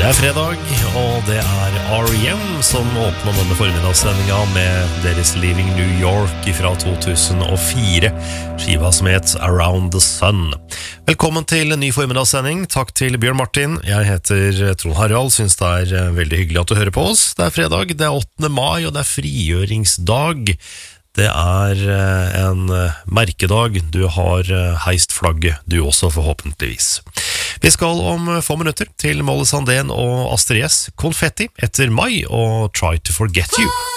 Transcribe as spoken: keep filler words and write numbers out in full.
Det er fredag, og det er R E M som åpner denne formidagssendingen med deres Leaving New York fra to tusen og fire, skiva som het Around the Sun. Velkommen til en ny formidagssending. Takk til Bjørn Martin. Jeg heter Trond Harald, synes det er veldig hyggelig at du hører på oss. Det er fredag, det er åttende mai, og det er frigjøringsdag. Det er en merkedag. Du har heist flagget, du også forhåpentligvis. Vi skal om få minutter til Molly Sandén og Astrid S. Konfetti etter Mai og Try to Forget You.